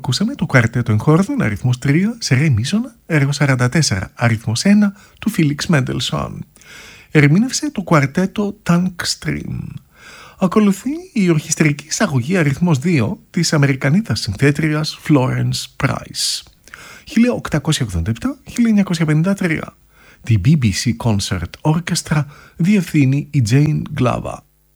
ακούσαμε το κουαρτέτο εγχόρδων αριθμός 3 σε ρε μίσονα, έργο 44, αριθμός 1 του Φίλιξ Μέντελσον. Ερμήνευσε το κουαρτέτο Tank Stream. Ακολουθεί η ορχιστρική εισαγωγή αριθμός 2 της Αμερικανίδας συνθέτριας Florence Price. 1887-1953. Τη BBC Concert Orchestra διευθύνει η Jane Glover.